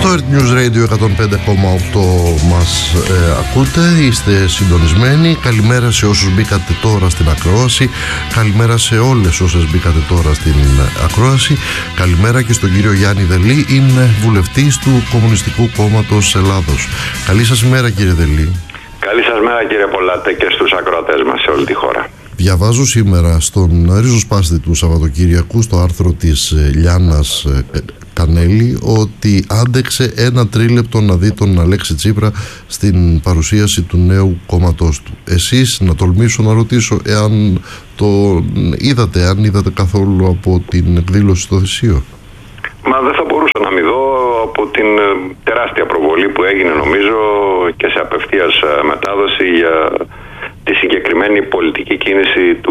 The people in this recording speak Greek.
Στο Earth News Radio 105,8 μας ακούτε, είστε συντονισμένοι. Καλημέρα σε όσους μπήκατε τώρα στην ακρόαση. Καλημέρα σε όλες όσες μπήκατε τώρα στην ακρόαση. Καλημέρα και στον κύριο Γιάννη Δελή, είναι βουλευτής του Κομμουνιστικού Κόμματος Ελλάδος. Καλή σας ημέρα, κύριε Δελή. Καλή σας μέρα, κύριε Πολάτε, και στους ακροατές μας σε όλη τη χώρα. Διαβάζω σήμερα στον ριζοσπάστη του Σαββατοκύριακου, στο άρθρο της Λιάννας Κανέλη, ότι άντεξε 1 τρίλεπτο να δει τον Αλέξη Τσίπρα στην παρουσίαση του νέου κόμματός του. Εσείς, να τολμήσω να ρωτήσω, εάν το είδατε, αν είδατε καθόλου από την εκδήλωση στο Θησίο? Μα δεν θα μπορούσα να μην δω από την τεράστια προβολή που έγινε, νομίζω, και σε απευθείας μετάδοση για τη συγκεκριμένη πολιτική κίνηση του